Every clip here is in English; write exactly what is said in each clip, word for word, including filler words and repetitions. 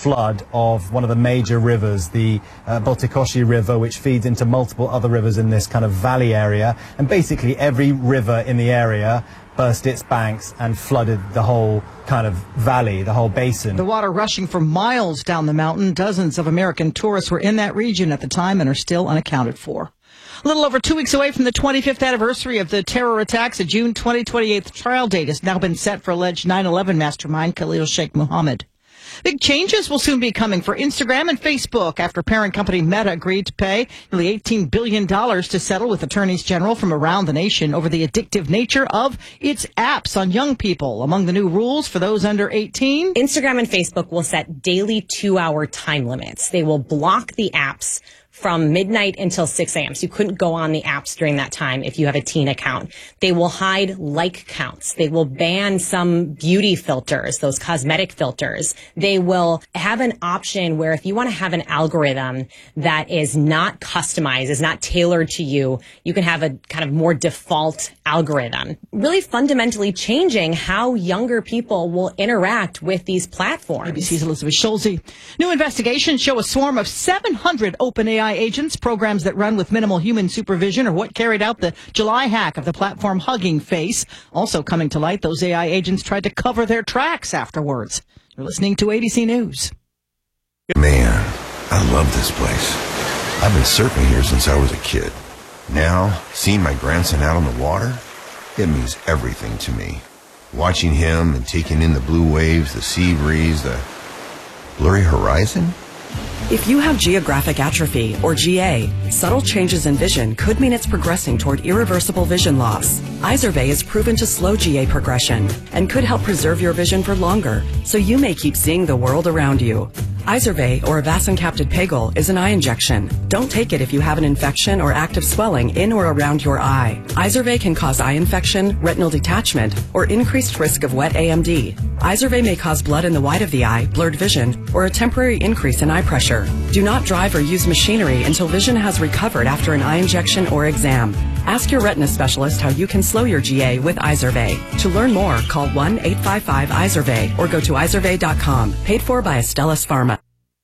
flood of one of the major rivers, the uh, Boltikoshi River, which feeds into multiple other rivers in this kind of valley area. And basically every river in the area burst its banks and flooded the whole kind of valley, the whole basin. The water rushing for miles down the mountain. Dozens of American tourists were in that region at the time and are still unaccounted for. A little over two weeks away from the twenty-fifth anniversary of the terror attacks, a June twenty twenty-eight trial date has now been set for alleged nine eleven mastermind Khalil Sheikh Mohammed. Big changes will soon be coming for Instagram and Facebook after parent company Meta agreed to pay nearly eighteen billion dollars to settle with attorneys general from around the nation over the addictive nature of its apps on young people. Among the new rules for those under eighteen, Instagram and Facebook will set daily two-hour time limits. They will block the apps from midnight until six a.m. So you couldn't go on the apps during that time if you have a teen account. They will hide like counts. They will ban some beauty filters, those cosmetic filters. They will have an option where if you want to have an algorithm that is not customized, is not tailored to you, you can have a kind of more default algorithm. Really fundamentally changing how younger people will interact with these platforms. A B C's Elizabeth Schulze. New investigations show a swarm of seven hundred OpenAI agents, programs that run with minimal human supervision, are what carried out the July hack of the platform Hugging Face. Also coming to light, those A I agents tried to cover their tracks afterwards. You're listening to A B C News. Man, I love this place. I've been surfing here since I was a kid. Now, seeing my grandson out on the water, it means everything to me. Watching him and taking in the blue waves, the sea breeze, the blurry horizon. If you have geographic atrophy, or G A, subtle changes in vision could mean it's progressing toward irreversible vision loss. Izervay is proven to slow G A progression and could help preserve your vision for longer, so you may keep seeing the world around you. Izervay, or avacincaptad pegol, is an eye injection. Don't take it if you have an infection or active swelling in or around your eye. Izervay can cause eye infection, retinal detachment, or increased risk of wet A M D. Izervay may cause blood in the white of the eye, blurred vision, or a temporary increase in eye pressure. Do not drive or use machinery until vision has recovered after an eye injection or exam. Ask your retina specialist how you can slow your G A with Izervay. To learn more, call one eight five five Izervay or go to izervay dot com. Paid for by Astellas Pharma.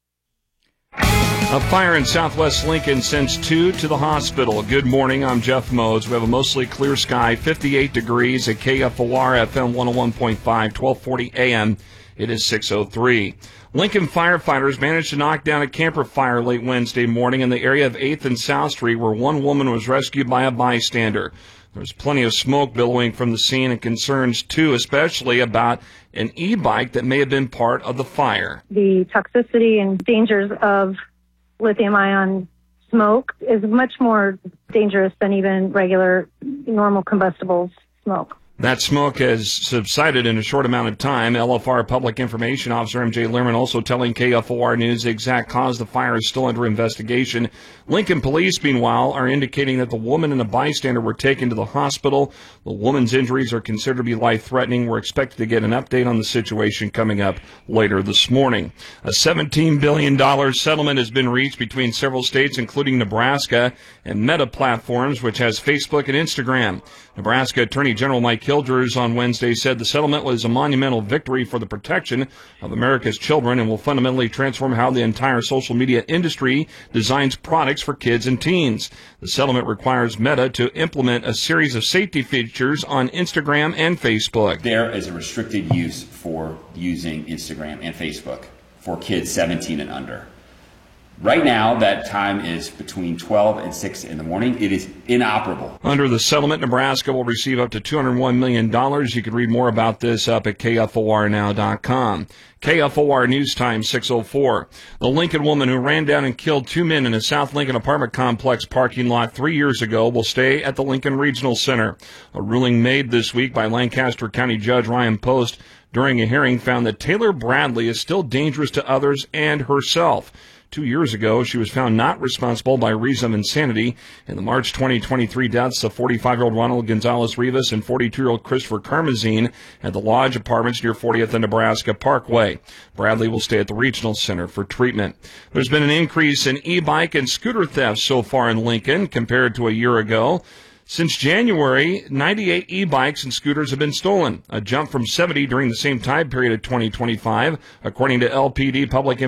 A fire in southwest Lincoln sends two to the hospital. Good morning, I'm Jeff Modes. We have a mostly clear sky, fifty-eight degrees at K F O R F M one oh one point five, twelve forty A M. It is six oh three. Lincoln firefighters managed to knock down a camper fire late Wednesday morning in the area of eighth and South Street, where one woman was rescued by a bystander. There was plenty of smoke billowing from the scene and concerns, too, especially about an e-bike that may have been part of the fire. The toxicity and dangers of lithium-ion smoke is much more dangerous than even regular, normal combustibles smoke. That smoke has subsided in a short amount of time. L F R Public Information Officer M J Lehrman also telling K F O R News the exact cause of the fire is still under investigation. Lincoln police, meanwhile, are indicating that the woman and the bystander were taken to the hospital. The woman's injuries are considered to be life-threatening. We're expected to get an update on the situation coming up later this morning. A seventeen billion dollars settlement has been reached between several states, including Nebraska, and Meta Platforms, which has Facebook and Instagram. Nebraska Attorney General Mike Hildress on Wednesday said the settlement was a monumental victory for the protection of America's children and will fundamentally transform how the entire social media industry designs products for kids and teens. The settlement requires Meta to implement a series of safety features on Instagram and Facebook. There is a restricted use for using Instagram and Facebook for kids seventeen and under. Right now, that time is between twelve and six in the morning. It is inoperable. Under the settlement, Nebraska will receive up to two hundred one million dollars. You can read more about this up at K F O R now dot com. K F O R News Time, six oh four. The Lincoln woman who ran down and killed two men in a South Lincoln apartment complex parking lot three years ago will stay at the Lincoln Regional Center. A ruling made this week by Lancaster County Judge Ryan Post during a hearing found that Taylor Bradley is still dangerous to others and herself. Two years ago, she was found not responsible by reason of insanity in the March twenty twenty-three deaths of forty-five-year-old Ronald Gonzalez-Rivas and forty-two-year-old Christopher Karmazine at the Lodge Apartments near fortieth and Nebraska Parkway. Bradley will stay at the Regional Center for treatment. There's been an increase in e-bike and scooter thefts so far in Lincoln compared to a year ago. Since January, ninety-eight e-bikes and scooters have been stolen, a jump from seventy during the same time period of twenty twenty-five, according to L P D Public